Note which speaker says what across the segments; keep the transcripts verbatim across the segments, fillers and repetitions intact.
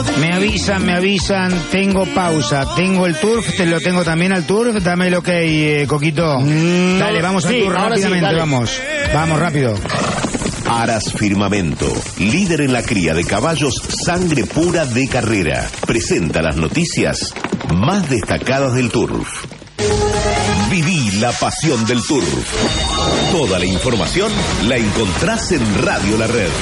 Speaker 1: Me avisan, me avisan, tengo pausa, tengo el turf, te lo tengo también al turf, dame el ok, eh, Coquito. Mm, Dale, vamos al sí, turf rápidamente, sí, vamos, vamos rápido.
Speaker 2: Aras Firmamento, líder en la cría de caballos sangre pura de carrera, presenta las noticias más destacadas del turf. Viví la pasión del turf. Toda la información la encontrás en Radio La Red.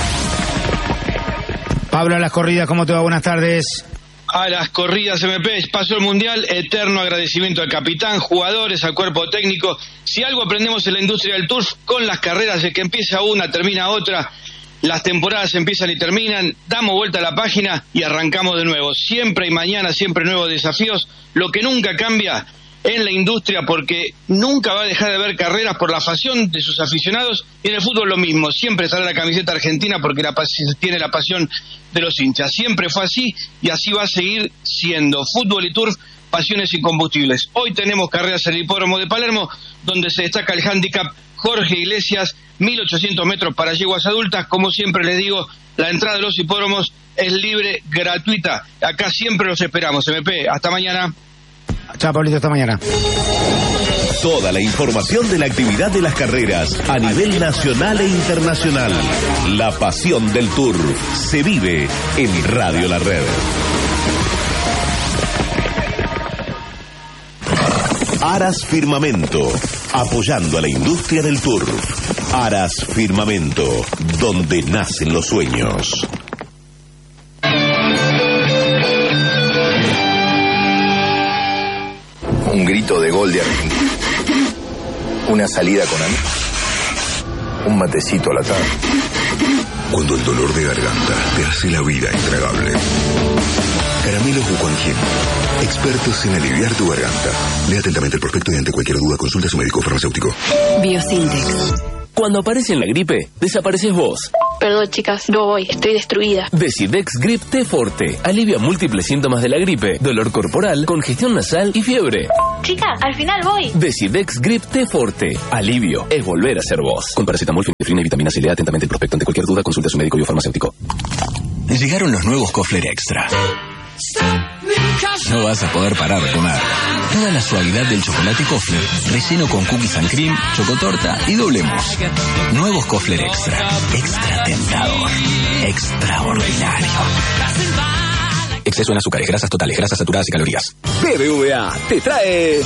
Speaker 1: Pablo, a las corridas, ¿cómo te va? Buenas tardes.
Speaker 3: A las corridas M P, pasó el Mundial, eterno agradecimiento al capitán, jugadores, al cuerpo técnico. Si algo aprendemos en la industria del turf, con las carreras, de que empieza una, termina otra, las temporadas empiezan y terminan, damos vuelta a la página y arrancamos de nuevo. Siempre hay mañana, siempre nuevos desafíos. Lo que nunca cambia en la industria, porque nunca va a dejar de haber carreras por la pasión de sus aficionados, y en el fútbol lo mismo, siempre estará la camiseta argentina porque la tiene la pasión de los hinchas, siempre fue así y así va a seguir siendo. Fútbol y turf, pasiones incombustibles. Hoy tenemos carreras en el hipódromo de Palermo, donde se destaca el handicap Jorge Iglesias, mil ochocientos metros para yeguas adultas. Como siempre les digo, la entrada de los hipódromos es libre, gratuita. Acá siempre los esperamos, M P. Hasta mañana.
Speaker 1: Chao, Pablito, hasta mañana.
Speaker 2: Toda la información de la actividad de las carreras a nivel nacional e internacional. La pasión del turf se vive en Radio La Red. Aras Firmamento, apoyando a la industria del turf. Aras Firmamento, donde nacen los sueños.
Speaker 4: Un grito de gol de Argentina. Una salida con amigos. Un matecito a la tarde.
Speaker 5: Cuando el dolor de garganta te hace la vida intragable. Caramelos Buconjin, expertos en aliviar tu garganta. Lea atentamente el prospecto y ante cualquier duda consulta a su médico farmacéutico.
Speaker 6: Biosintex. Cuando aparece en la gripe, desapareces vos.
Speaker 7: Perdón, chicas, no voy, estoy destruida.
Speaker 6: Decidex Grip T Forte alivia múltiples síntomas de la gripe, dolor corporal, congestión nasal y fiebre.
Speaker 7: Chicas, al final voy.
Speaker 6: Decidex Grip T Forte. Alivio es volver a ser vos. Con paracetamol, fenefrina y vitamina C. Lea atentamente el prospecto. Ante cualquier duda, consulte a su médico biofarmacéutico.
Speaker 8: Llegaron los nuevos Kofler Extra. No vas a poder parar de comer. Toda la suavidad del chocolate Kofler, relleno con cookies and cream, chocotorta y doble mousse. Nuevos Kofler Extra. Extra tentador. Extraordinario. Exceso en azúcares, grasas totales, grasas saturadas y calorías.
Speaker 9: B B V A te trae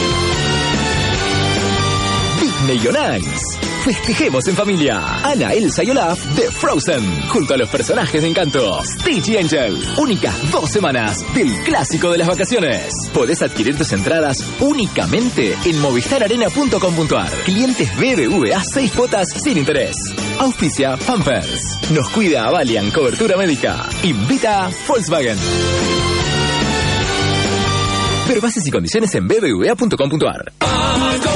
Speaker 9: Disney on Ice. Festejemos en familia. Anna, Elsa y Olaf de Frozen, junto a los personajes de Encanto. Stitch y Angel, únicas dos semanas del clásico de las vacaciones. Podés adquirir tus entradas únicamente en movistar arena punto com punto ar. Clientes B B V A, seis cuotas sin interés. Auspicia Pampers. Nos cuida Valiant, cobertura médica. Invita Volkswagen. Ver bases y condiciones en b b v a punto com punto ar.